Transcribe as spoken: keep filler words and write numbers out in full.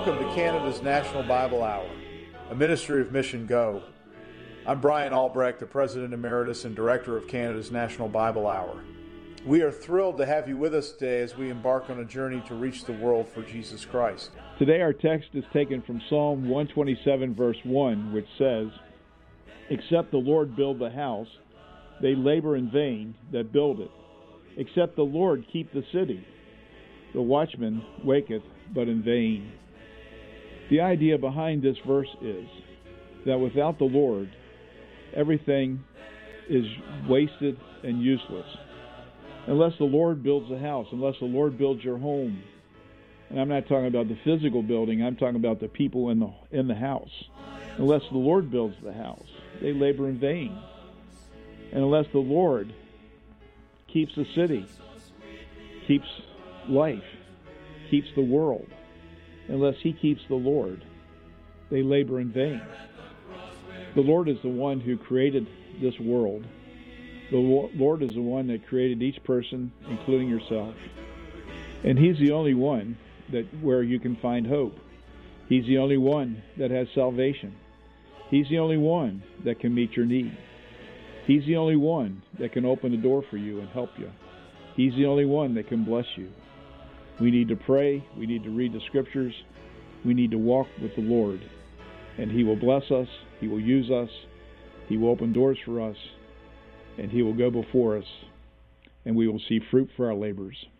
Welcome to Canada's National Bible Hour, a ministry of Mission Go. I'm Brian Albrecht, the President Emeritus and Director of Canada's National Bible Hour. We are thrilled to have you with us today as we embark on a journey to reach the world for Jesus Christ. Today our text is taken from Psalm one twenty-seven, verse one, which says, "Except the Lord build the house, they labor in vain that build it. Except the Lord keep the city, the watchman waketh but in vain." The idea behind this verse is that without the Lord, everything is wasted and useless. Unless the Lord builds a house, unless the Lord builds your home, and I'm not talking about the physical building, I'm talking about the people in the in the house. Unless the Lord builds the house, they labor in vain. And unless the Lord keeps the city, keeps life, keeps the world, unless He keeps the Lord, they labor in vain. The Lord is the one who created this world. The Lord is the one that created each person, including yourself. And He's the only one that where you can find hope. He's the only one that has salvation. He's the only one that can meet your need. He's the only one that can open the door for you and help you. He's the only one that can bless you. We need to pray. We need to read the Scriptures. We need to walk with the Lord. And He will bless us. He will use us. He will open doors for us. And He will go before us. And we will see fruit for our labors.